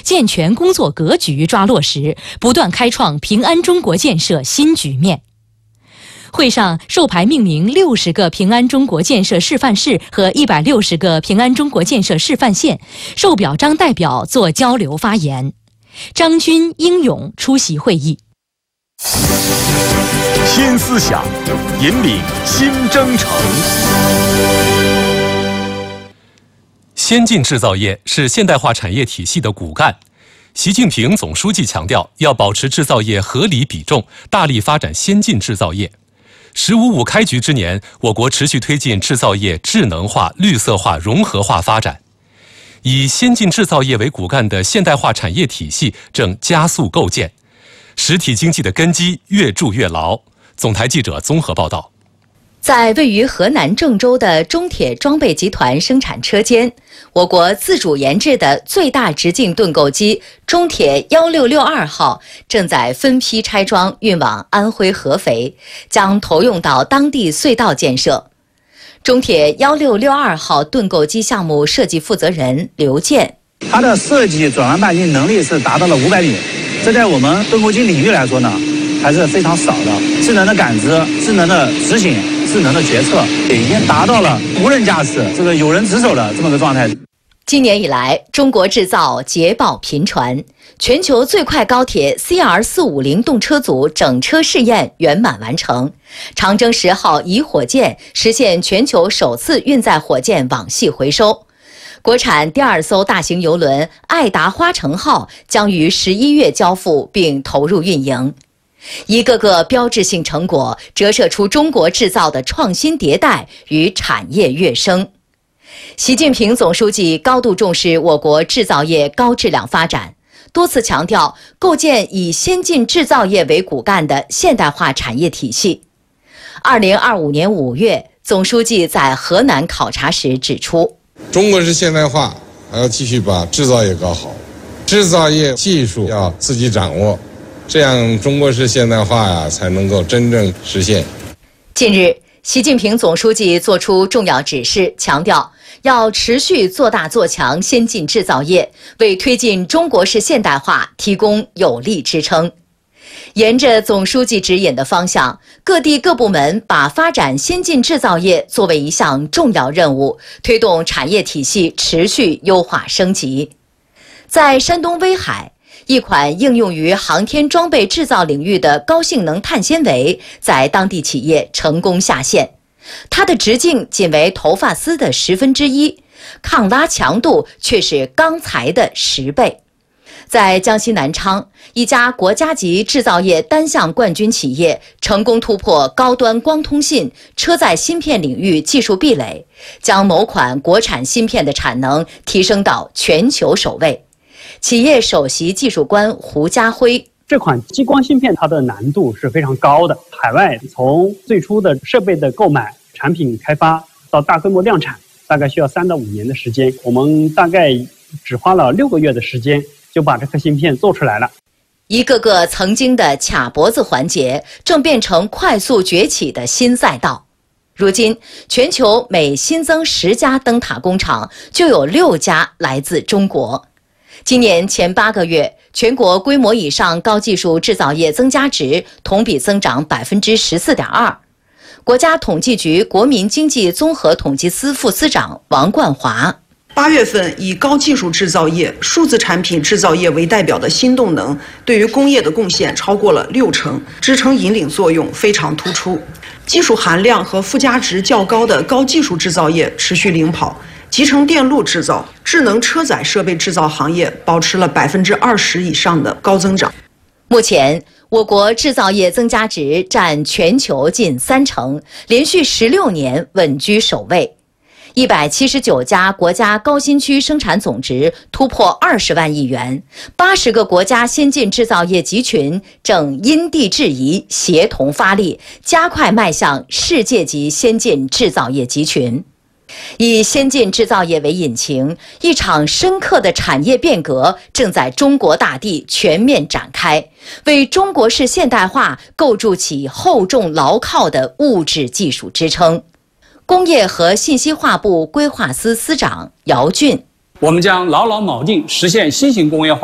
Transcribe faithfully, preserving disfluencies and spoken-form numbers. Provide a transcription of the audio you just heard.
健全工作格局抓落实，不断开创平安中国建设新局面。会上授牌命名六十个平安中国建设示范市和一百六十个平安中国建设示范县，受表彰代表作交流发言。张军、英勇出席会议。 新思想，引领新征程。 先进制造业是现代化产业体系的骨干。习近平总书记强调，要保持制造业合理比重，大力发展先进制造业。十五五开局之年，我国持续推进制造业智能化、绿色化、融合化发展，以先进制造业为骨干的现代化产业体系正加速构建，实体经济的根基越筑越牢。总台记者综合报道。 在位于河南郑州的中铁装备集团生产车间，我国自主研制的最大直径盾构机中铁一六六二号正在分批拆装运往安徽合肥，将投用到当地隧道建设。中铁一六六二号盾构机项目设计负责人刘健， 它的设计转弯半径能力是达到了五百米，这在我们盾构机领域来说呢，还是非常少的。智能的感知、智能的执行、智能的决策，已经达到了无人驾驶、这个有人值守的这么个状态。 今年以来，中国制造捷报频传，全球最快高铁 C R 四五零动车组整车试验圆满完成，长征十号乙火箭实现全球首次运载火箭网系回收。国产第二艘大型邮轮爱达花城号将于十一月交付并投入运营。一个个标志性成果折射出中国制造的创新迭代与产业跃升。习近平总书记高度重视我国制造业高质量发展，多次强调构建以先进制造业为骨干的现代化产业体系。二零二五年五月，总书记在河南考察时指出， 中国式现代化还要继续把制造业搞好，制造业技术要自己掌握，这样中国式现代化呀才能够真正实现。 近日，习近平总书记作出重要指示，强调要持续做大做强先进制造业，为推进中国式现代化提供有力支撑。沿着总书记指引的方向，各地各部门把发展先进制造业作为一项重要任务，推动产业体系持续优化升级。在山东威海，一款应用于航天装备制造领域的高性能碳纤维在当地企业成功下线，它的直径仅为头发丝的十分之一，抗拉强度却是钢材的十倍。在江西南昌，一家国家级制造业单项冠军企业成功突破高端光通信、车载芯片领域技术壁垒，将某款国产芯片的产能提升到全球首位。企业首席技术官胡家辉， 这款激光芯片它的难度是非常高的，海外从最初的设备的购买、产品开发到大规模量产，大概需要三到五年的时间，我们大概只花了六个月的时间就把这颗芯片做出来了。 一个个曾经的卡脖子环节正变成快速崛起的新赛道。如今，全球每新增十家灯塔工厂，就有六家来自中国。今年前八个月，全国规模以上高技术制造业增加值同比增长百分之十四点二。国家统计局国民经济综合统计司副司长王冠华。 八月份以高技术制造业、数字产品制造业为代表的新动能，对于工业的贡献超过了六成，支撑引领作用非常突出。技术含量和附加值较高的高技术制造业持续领跑，集成电路制造、智能车载设备制造行业保持了百分之二十以上的高增长。 目前，我国制造业增加值占全球近三成，连续十六年稳居首位。一百七十九家国家高新区生产总值突破二十万亿元，八十个国家先进制造业集群正因地制宜、协同发力，加快迈向世界级先进制造业集群。以先进制造业为引擎，一场深刻的产业变革正在中国大地全面展开，为中国式现代化构筑起厚重牢靠的物质技术支撑。工业和信息化部规划司司长姚俊， 我们将牢牢铆定实现新型工业化